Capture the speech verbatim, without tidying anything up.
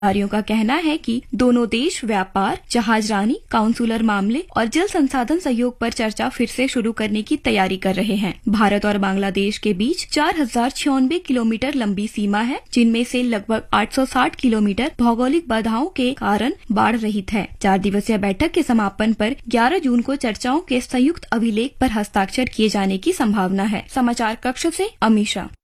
अधिकारियों का कहना है कि दोनों देश व्यापार, जहाजरानी, काउंसुलर मामले और जल संसाधन सहयोग पर चर्चा फिर से शुरू करने की तैयारी कर रहे हैं। भारत और बांग्लादेश के बीच चार हजार छियानवे किलोमीटर लंबी सीमा है, जिनमें से लगभग आठ सौ साठ किलोमीटर भौगोलिक बाधाओं के कारण बाढ़ रहित है। चार दिवसीय बैठक के समापन पर ग्यारह जून को चर्चाओं के संयुक्त अभिलेख पर हस्ताक्षर किए जाने की संभावना है। समाचार कक्ष से अमीषा।